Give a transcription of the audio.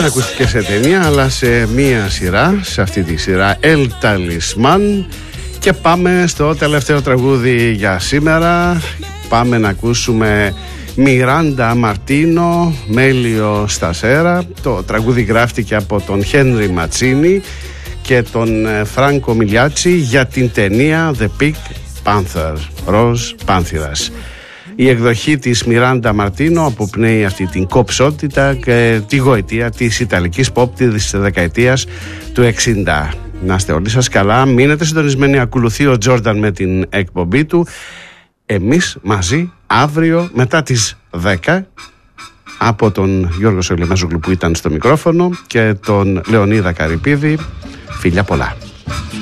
Ακούστηκε σε ταινία, αλλά σε μία σειρά, σε αυτή τη σειρά El Talisman. Και πάμε στο τελευταίο τραγούδι για σήμερα. Πάμε να ακούσουμε Μιράντα Μαρτίνο, Μέλιο Στασέρα. Το τραγούδι γράφτηκε από τον Χένρι Ματσίνι και τον Φράνκο Μιλιάτσι για την ταινία The Pink Panther, Ροζ Πάνθηρας. Η εκδοχή της Μιράντα Μαρτίνο αποπνέει αυτή την κοψότητα και τη γοητεία της ιταλικής pop της δεκαετίας του 60. Να είστε όλοι σας καλά, μείνετε συντονισμένοι, ακολουθεί ο Τζόρνταν με την εκπομπή του. Εμείς μαζί αύριο μετά τις 10 από τον Γιώργο Σολεμάζογλου που ήταν στο μικρόφωνο και τον Λεωνίδα Καρυπίδη. Φιλιά πολλά.